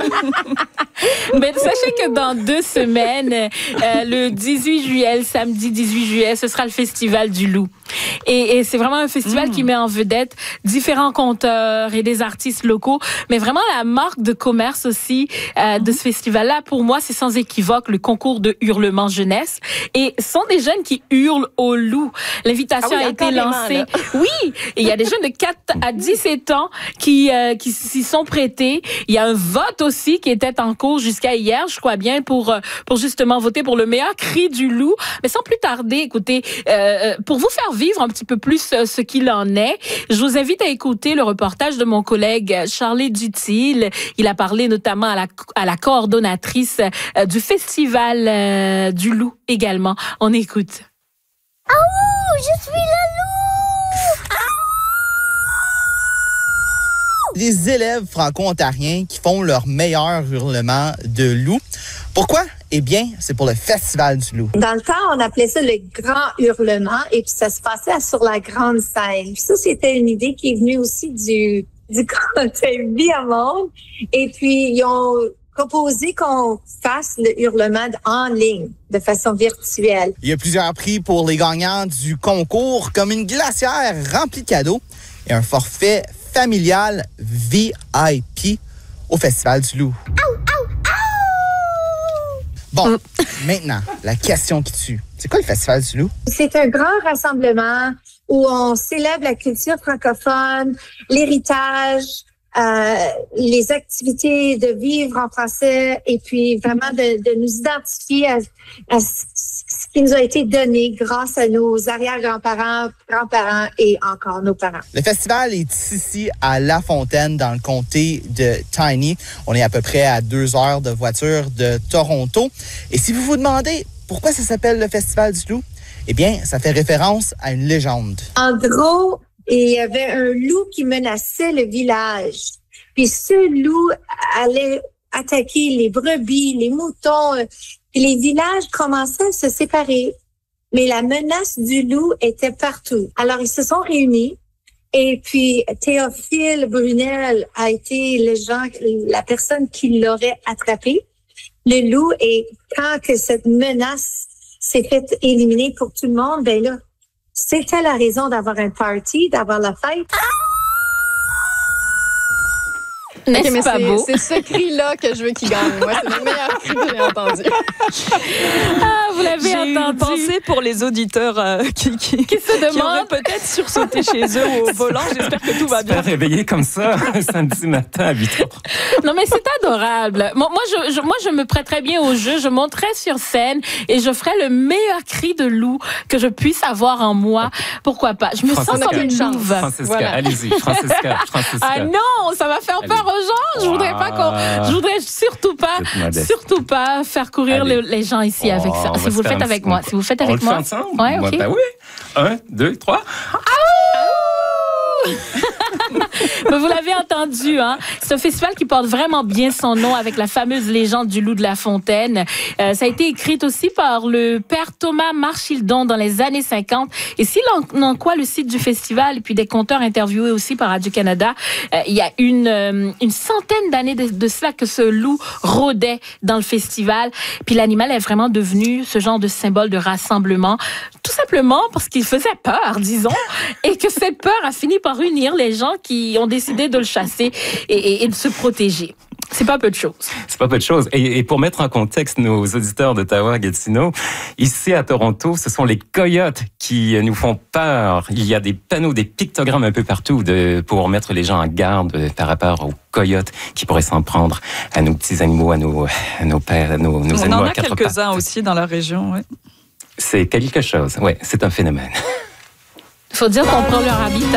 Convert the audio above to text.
Mais sachez que dans 2 semaines, le 18 juillet, le samedi 18 juillet, ce sera le Festival du Loup. Et c'est vraiment un festival qui met en vedette différents conteurs et des artistes locaux. Mais vraiment, la marque de commerce aussi de ce festival-là, pour moi, c'est sans équivoque le concours de hurlement jeunesse. Et ce sont des jeunes qui hurlent au loup. L'invitation a été lancée. Oui, et il y a des jeunes de 4 à 17 ans qui s'y sont prêtés. Il y a un vote aussi qui était en cours jusqu'à hier, je crois bien, pour justement voter pour le meilleur cri du loup. Mais sans plus tarder, écoutez, pour vous faire vivre un petit peu plus ce qu'il en est, je vous invite à écouter le reportage de mon collègue Charlie Dutil. Il a parlé notamment à la coordonnatrice du Festival du Loup également. On écoute. Aouh, je suis le loup! Les élèves franco-ontariens qui font leur meilleur hurlement de loup. Pourquoi? Eh bien, c'est pour le Festival du Loup. Dans le temps, on appelait ça le grand hurlement et puis ça se passait sur la grande scène. Puis ça, c'était une idée qui est venue aussi du Conseil Viamonde. Et puis, ils ont proposé qu'on fasse le hurlement en ligne, de façon virtuelle. Il y a plusieurs prix pour les gagnants du concours, comme une glacière remplie de cadeaux et un forfait familial VIP au Festival du Loup. Bon, maintenant, la question qui tue. C'est quoi le Festival du Loup? C'est un grand rassemblement où on célèbre la culture francophone, l'héritage, les activités de vivre en français et puis vraiment de nous identifier à ce qui nous a été donné grâce à nos arrière-grands-parents, grands-parents et encore nos parents. Le festival est ici à La Fontaine, dans le comté de Tiny. On est à peu près à 2 heures de voiture de Toronto. Et si vous vous demandez pourquoi ça s'appelle le Festival du Loup, eh bien, ça fait référence à une légende. En gros, il y avait un loup qui menaçait le village. Puis ce loup allait attaquer les brebis, les moutons. Puis les villages commençaient à se séparer. Mais la menace du loup était partout. Alors, ils se sont réunis. Et puis, Théophile Brunel a été la personne qui l'aurait attrapé. Le loup, et quand que cette menace s'est faite éliminer pour tout le monde, ben là, c'était la raison d'avoir un party, d'avoir la fête. N'est-ce okay, pas beau? C'est ce cri-là que je veux qu'il gagne. Moi, c'est le meilleur cri que j'ai entendu. Vous l'avez entendu. Pensé pour les auditeurs qui se demandent peut-être sursauter chez eux ou au volant. J'espère que tout va bien. Réveillé comme ça un samedi matin à 8h. Non, mais c'est adorable. Moi, je me prêterais bien au jeu. Je monterais sur scène et je ferais le meilleur cri de loup que je puisse avoir en moi. Pourquoi pas? Je me sens comme une louve. Francesca, voilà. Allez-y. Francesca. Ah non, ça va faire peur aux gens. Je voudrais surtout pas faire courir les gens ici avec ça. Si vous le faites avec moi. Si vous le faites avec moi. On le fait ensemble? Ouais, OK. Ben oui. 1, 2, 3. Mais vous l'avez entendu, hein? C'est un festival qui porte vraiment bien son nom avec la fameuse légende du loup de La Fontaine. Ça a été écrit aussi par le père Thomas Marchildon dans les années 50. Et si l'on en croit le site du festival et puis des conteurs interviewés aussi par Radio-Canada, il y a une centaine d'années de cela que ce loup rôdait dans le festival. Puis l'animal est vraiment devenu ce genre de symbole de rassemblement, tout simplement parce qu'il faisait peur, disons, et que cette peur a fini par unir les gens qui ont décidé de le chasser et de se protéger. C'est pas peu de choses. C'est pas peu de choses. Et pour mettre en contexte nos auditeurs d'Ottawa-Gatineau, ici à Toronto, ce sont les coyotes qui nous font peur. Il y a des panneaux, des pictogrammes un peu partout pour mettre les gens en garde par rapport aux coyotes qui pourraient s'en prendre à nos petits animaux, à nos animaux à quatre pattes. On en a quelques-uns aussi dans la région, oui. C'est quelque chose, oui, c'est un phénomène. Il faut dire qu'on prend leur habitat.